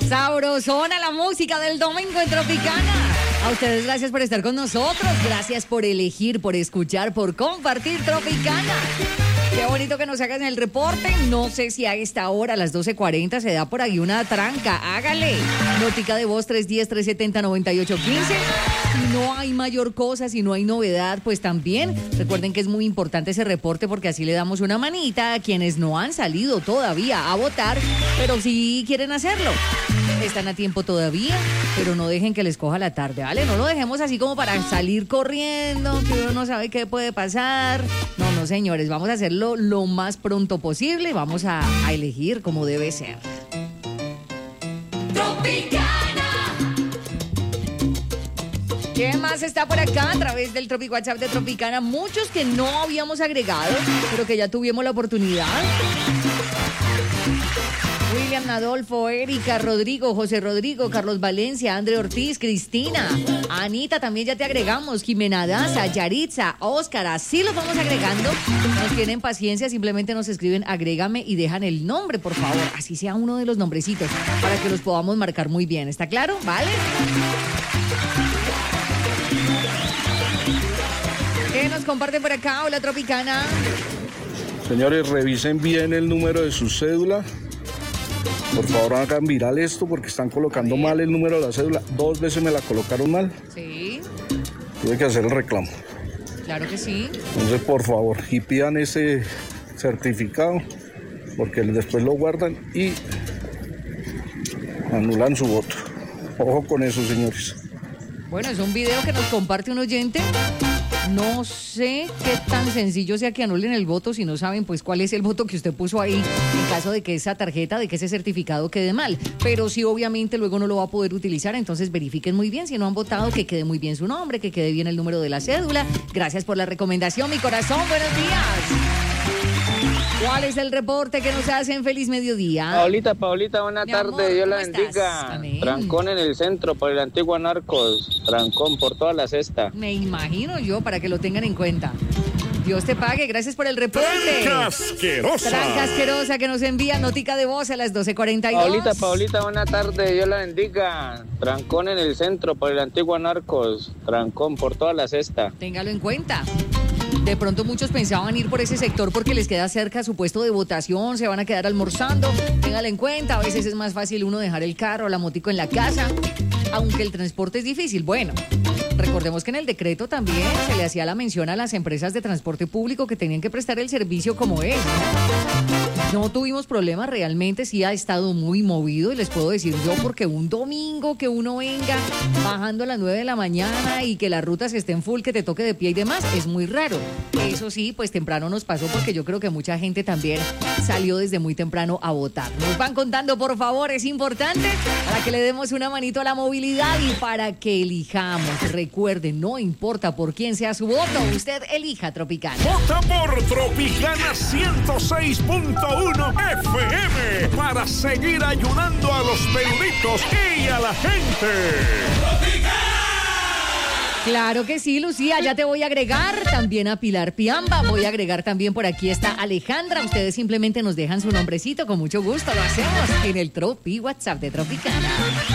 Sabrosona la música del domingo en Tropicana. A ustedes gracias por estar con nosotros, gracias por elegir, por escuchar, por compartir Tropicana. Qué bonito que nos hagan el reporte. No sé si a esta hora, a las 12:40, se da por ahí una tranca. Hágale. Notica de voz 310-370-9815. Si no hay mayor cosa, si no hay novedad, pues también recuerden que es muy importante ese reporte porque así le damos una manita a quienes no han salido todavía a votar, pero sí quieren hacerlo. Están a tiempo todavía, pero no dejen que les coja la tarde, ¿vale? No lo dejemos así como para salir corriendo, que uno no sabe qué puede pasar. No, señores, vamos a hacerlo lo más pronto posible. Vamos a elegir como debe ser. Tropicana. ¿Qué más está por acá a través del Tropic WhatsApp de Tropicana? Muchos que no habíamos agregado, pero que ya tuvimos la oportunidad. William, Adolfo, Erika, Rodrigo, José Rodrigo, Carlos Valencia, André Ortiz, Cristina, Anita, también ya te agregamos, Jimena Daza, Yaritza, Óscar, así los vamos agregando. Nos tienen paciencia, simplemente nos escriben agrégame y dejan el nombre, por favor, así sea uno de los nombrecitos, para que los podamos marcar muy bien, ¿está claro? ¿Vale? ¿Qué nos comparte por acá? Hola, Tropicana. Señores, revisen bien el número de su cédula. Por favor, hagan viral esto porque están colocando mal el número de la cédula. 2 veces me la colocaron mal. Sí. Tuve que hacer el reclamo. Claro que sí. Entonces, por favor, y pidan ese certificado porque después lo guardan y anulan su voto. Ojo con eso, señores. Bueno, es un video que nos comparte un oyente. No sé qué tan sencillo sea que anulen el voto si no saben pues cuál es el voto que usted puso ahí en caso de que esa tarjeta, de que ese certificado quede mal. Pero sí, obviamente luego no lo va a poder utilizar, entonces verifiquen muy bien si no han votado, que quede muy bien su nombre, que quede bien el número de la cédula. Gracias por la recomendación, mi corazón. Buenos días. ¿Cuál es el reporte que nos hacen? Feliz mediodía. Paulita, buena tarde, Dios la bendiga. Trancón en el centro por el antiguo Narcos, trancón por toda la cesta. Me imagino yo, para que lo tengan en cuenta. Dios te pague, gracias por el reporte. Tranca asquerosa. Tranca asquerosa que nos envía notica de voz a las 12:42. Paulita, buena tarde, Dios la bendiga. Trancón en el centro por el antiguo Narcos, trancón por toda la cesta. Téngalo en cuenta. De pronto muchos pensaban ir por ese sector porque les queda cerca su puesto de votación, se van a quedar almorzando. Téngalo en cuenta, a veces es más fácil uno dejar el carro o la motico en la casa, aunque el transporte es difícil. Bueno, recordemos que en el decreto también se le hacía la mención a las empresas de transporte público que tenían que prestar el servicio como es, ¿no? No tuvimos problemas realmente, sí ha estado muy movido y les puedo decir yo porque un domingo que uno venga bajando a las 9 de la mañana y que las rutas estén full, que te toque de pie y demás, es muy raro. Eso sí, pues temprano nos pasó porque yo creo que mucha gente también salió desde muy temprano a votar. Nos van contando, por favor, es importante para que le demos una manito a la movilidad y para que elijamos. Recuerden, no importa por quién sea su voto, usted elija Tropicana. Vota por Tropicana 106.1 FM para seguir ayudando a los peluditos y a la gente. ¡Tropicana! Claro que sí, Lucía, ya te voy a agregar también a Pilar Piamba, voy a agregar también por aquí está Alejandra, ustedes simplemente nos dejan su nombrecito, con mucho gusto lo hacemos en el Tropi WhatsApp de Tropicana.